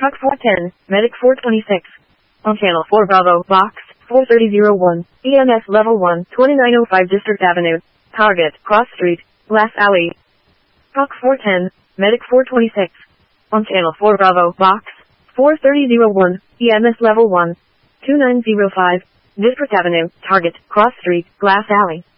Truck 410, Medic 426. On Channel 4 Bravo, Box 43001, EMS Level 1, 2905 District Avenue. Target, Cross Street, Glass Alley. Truck 410, Medic 426. On Channel 4 Bravo, Box 43001, EMS Level 1, 2905, District Avenue. Target, Cross Street, Glass Alley.